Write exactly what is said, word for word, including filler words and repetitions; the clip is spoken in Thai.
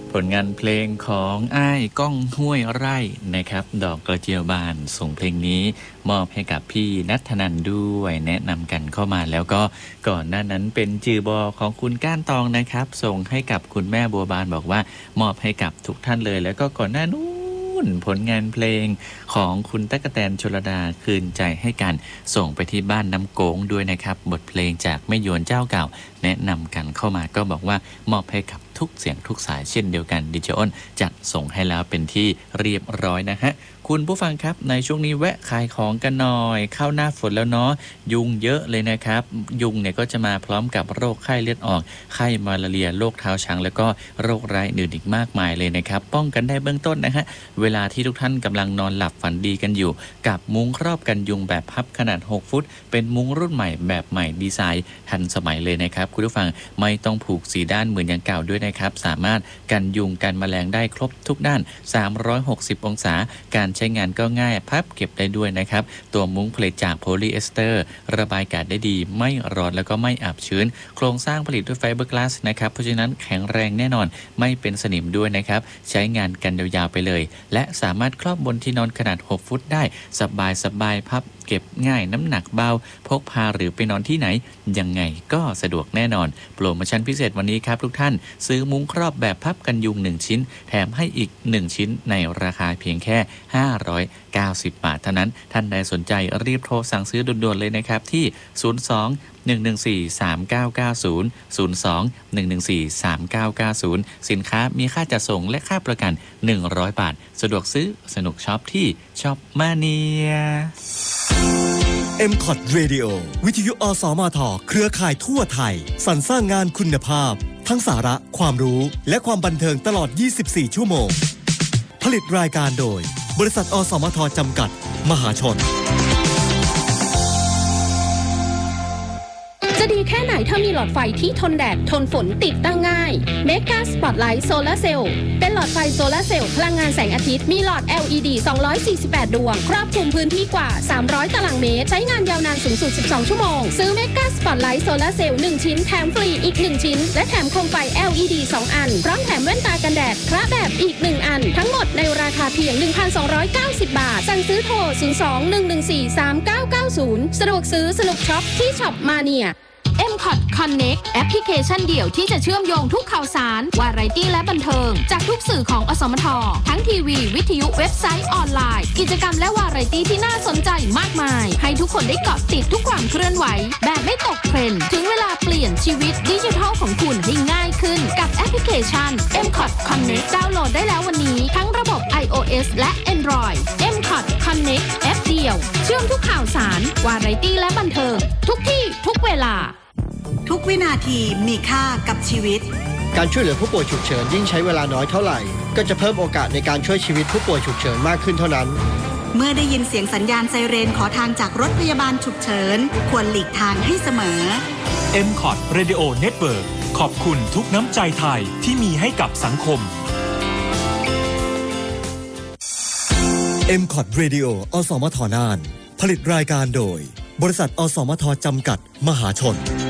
ผลงานเพลงของอ้ายก้องห้วยไร่นะครับดอกกระเจียวบานส่งเพลงนี้มอบให้กับพี่ณัฐนันท์ด้วยแนะนำกันเข้ามาแล้วก็ก่อนหน้านั้นเป็นจือบอของคุณก้านตองนะครับส่งให้กับคุณแม่บัวบานบอกว่ามอบให้กับทุกท่านเลยแล้วก็ก่อนหน้านู้นผลงานเพลงของคุณตั๊กแตนชลดาคืนใจให้กันส่งไปที่บ้านน้ำโกงด้วยนะครับบทเพลงจากแม่ยวนเจ้าเก่าแนะนำกันเข้ามาก็บอกว่ามอบให้กับทุกเสียงทุกสายเช่นเดียวกันดิเจอ้นจัดส่งให้แล้วเป็นที่เรียบร้อยนะฮะคุณผู้ฟังครับในช่วงนี้แวะขายของกันหน่อยเข้าหน้าฝนแล้วเนาะยุงเยอะเลยนะครับยุงเนี่ยก็จะมาพร้อมกับโรคไข้เลือดออกไข้มาลาเรียโรคเท้าช้างแล้วก็โรคร้ายอื่นอีกมากมายเลยนะครับป้องกันได้เบื้องต้นนะฮะเวลาที่ทุกท่านกำลังนอนหลับฝันดีกันอยู่กับมุ้งครอบกันยุงแบบพับขนาดหกฟุตเป็นมุ้งรุ่นใหม่แบบใหม่ดีไซน์ทันสมัยเลยนะครับคุณผู้ฟังไม่ต้องผูกสีด้านเหมือนอย่างเก่าด้วยนะครับสามารถกันยุงกันแมลงได้ครบทุกด้านสามร้อยหกสิบองศาการใช้งานก็ง่ายพับเก็บได้ด้วยนะครับตัวมุ้งผลิตจากโพลีเอสเตอร์ระบายอากาศได้ดีไม่ร้อนแล้วก็ไม่อับชื้นโครงสร้างผลิตด้วยไฟเบอร์กลาสนะครับเพราะฉะนั้นแข็งแรงแน่นอนไม่เป็นสนิมด้วยนะครับใช้งานกันยาวๆไปเลยและสามารถครอบบนที่นอนขนาดหกฟุตได้สบายสบายพับเก็บง่ายน้ำหนักเบาพกพาหรือไปนอนที่ไหนยังไงก็สะดวกแน่นอนโปรโมชั่นพิเศษวันนี้ครับทุกท่านซื้อมุ้งครอบแบบพับกันยุงหนึ่งชิ้นแถมให้อีกหนึ่งชิ้นในราคาเพียงแค่ห้าร้อยเก้าสิบบาทเท่านั้นท่านใดสนใจรีบโทรสั่งซื้อด่วนๆเลยนะครับที่ศูนย์ สอง หนึ่ง หนึ่ง สี่ สาม เก้า เก้า ศูนย์ ศูนย์ สอง หนึ่ง หนึ่ง สี่ สาม เก้า เก้า ศูนย์สินค้ามีค่าจัดส่งและค่าประกันหนึ่งร้อยบาทสะดวกซื้อสนุกช็อปที่ช็อปมาเนียเอ็ม คอท Radio วิทยุอสมทเครือข่ายทั่วไทยสรรสร้างงานคุณภาพทั้งสาระความรู้และความบันเทิงตลอดยี่สิบสี่ชั่วโมงผลิตรายการโดยบริษัทอสมทจำกัดมหาชนจะดีแค่ไหนถ้ามีหลอดไฟที่ทนแดดทนฝนติดตั้งง่าย Mega Spotlight Solar Cell เป็นหลอดไฟโซลาร์เซลล์พลังงานแสงอาทิตย์มีหลอด แอล อี ดี สองร้อยสี่สิบแปด ดวงครอบคลุมพื้นที่กว่าสามร้อยตารางเมตรใช้งานยาวนานสูงสุดสิบสองชั่วโมงซื้อ Mega Spotlight Solar Cell หนึ่งชิ้นแถมฟรีอีกหนึ่งชิ้นและแถมโคมไฟ แอล อี ดี สองอันพร้อมแถมแว่นตากันแดดพระแบบอีกหนึ่งอันทั้งหมดในราคาเพียง หนึ่งพันสองร้อยเก้าสิบ บาทสั่งซื้อโทรศูนย์ สอง หนึ่ง หนึ่ง สี่ สาม เก้า เก้า ศูนย์สะดวกซื้อสนุกช็อปที่ช็อปมาเนียเอ็ม คอท Connect แอปพลิเคชันเดี่ยวที่จะเชื่อมโยงทุกข่าวสารวาไรตี้และบันเทิงจากทุกสื่อของอสมททั้งทีวีวิทยุเว็บไซต์ออนไลน์กิจกรรมและวาไรตี้ที่น่าสนใจมากมายให้ทุกคนได้เกาะติดทุกความเคลื่อนไหวแบบไม่ตกเทรนด์ถึงเวลาเปลี่ยนชีวิตดิจิทัลของคุณให้ง่ายขึ้นกับแอปพลิเคชัน เอ็ม คอท Connect ดาวน์โหลดได้แล้ววันนี้ทั้งระบบ iOS และ Android เอ็ม คอท Connect แอปเดียวเชื่อมทุกข่าวสารวาไรตี้และบันเทิงทุกที่ทุกเวลาทุกวินาทีมีค่ากับชีวิตการช่วยเหลือผู้ป่วยฉุกเฉินยิ่งใช้เวลาน้อยเท่าไหร่ก็จะเพิ่มโอกาสในการช่วยชีวิตผู้ป่วยฉุกเฉินมากขึ้นเท่านั้นเมื่อได้ยินเสียงสัญญาณไซเรนขอทางจากรถพยาบาลฉุกเฉินควรหลีกทางให้เสมอเอ็ม คอท Radio Network ขอบคุณทุกน้ำใจไทยที่มีให้กับสังคมเอ็ม คอท Radio อสมทน่านผลิตรายการโดยบริษัทอสมทจำกัดมหาชน